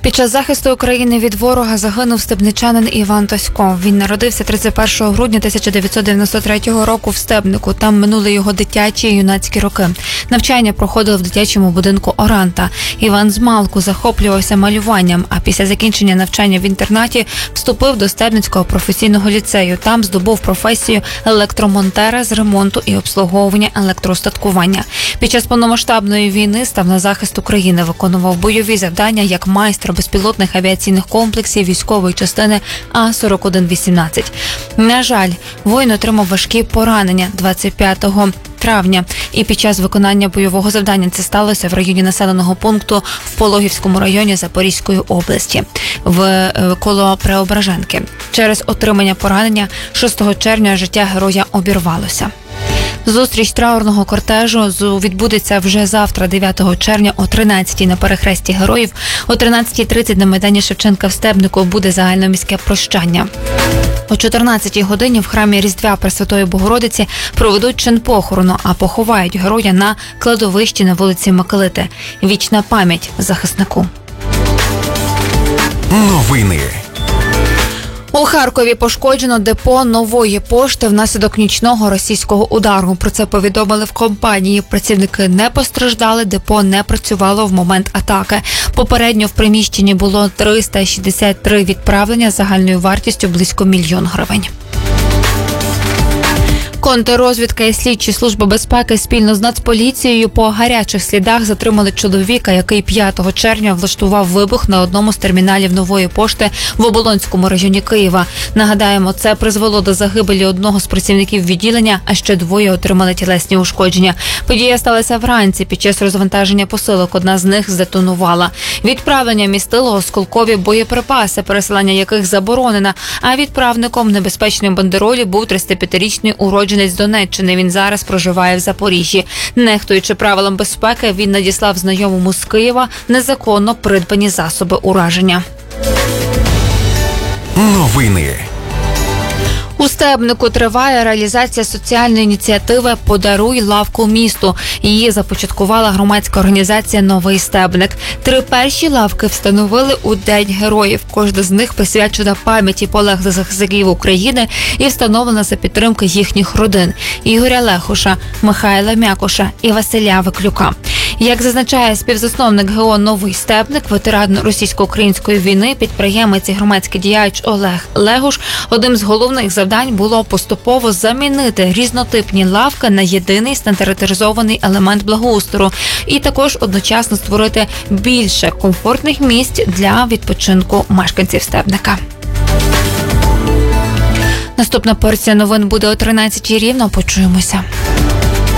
Під час захисту України від ворога загинув стебничанин Іван Тосько. Він народився 31 грудня 1993 року в Стебнику. Там минули його дитячі і юнацькі роки. Навчання проходило в дитячому будинку «Оранта». Іван змалку захоплювався малюванням, а після закінчення навчання в інтернаті вступив до Стебницького професійного ліцею. Там здобув професію електромонтера з ремонту і обслуговування електроустаткування. Під час повномасштабної війни став на захист України, виконував бойові завдання як майстер безпілотних авіаційних комплексів військової частини А-4118. На жаль, воїн отримав важкі поранення 25 травня. І під час виконання бойового завдання це сталося в районі населеного пункту в Пологівському районі Запорізької області, коло Преображенки. Через отримання поранення 6 червня життя героя обірвалося. Зустріч траурного кортежу відбудеться вже завтра, 9 червня, о 13-й на перехресті героїв. О 13:30 на майдані Шевченка в Стебнику буде загальноміське прощання. О 14-й годині в храмі Різдва Пресвятої Богородиці проведуть чин похорону, а поховають героя на кладовищі на вулиці Миколити. Вічна пам'ять захиснику. Новини. У Харкові пошкоджено депо Нової пошти внаслідок нічного російського удару. Про це повідомили в компанії. Працівники не постраждали, депо не працювало в момент атаки. Попередньо в приміщенні було 363 відправлення загальною вартістю близько 1 мільйон гривень. Контррозвідка і слідчі Служби безпеки спільно з Нацполіцією по гарячих слідах затримали чоловіка, який 5 червня влаштував вибух на одному з терміналів Нової пошти в Оболонському районі Києва. Нагадаємо, це призвело до загибелі одного з працівників відділення, а ще 2 отримали тілесні ушкодження. Подія сталася вранці. Під час розвантаження посилок одна з них здетонувала. Відправлення містило осколкові боєприпаси, пересилання яких заборонено, а відправником небезпечної бандеролі був 35-річний уродженець з Донеччини. Він зараз проживає в Запоріжжі. Нехтуючи правилам безпеки, він надіслав знайомому з Києва незаконно придбані засоби ураження. Новини. У Стебнику триває реалізація соціальної ініціативи «Подаруй лавку місту». Її започаткувала громадська організація «Новий Стебник». 3 перші лавки встановили у День героїв. Кожна з них присвячена пам'яті полеглих захисників України і встановлена за підтримки їхніх родин – Ігоря Лехуша, Михайла Мякоша і Василя Виклюка. Як зазначає співзасновник ГО «Новий Стебник», ветеран російсько-української війни, підприємець і громадський діяч Олег Легуш, одним з головних завдань було поступово замінити різнотипні лавки на єдиний стандартизований елемент благоустрою і також одночасно створити більше комфортних місць для відпочинку мешканців Стебника. Наступна порція новин буде о 13-й рівно. Почуємося.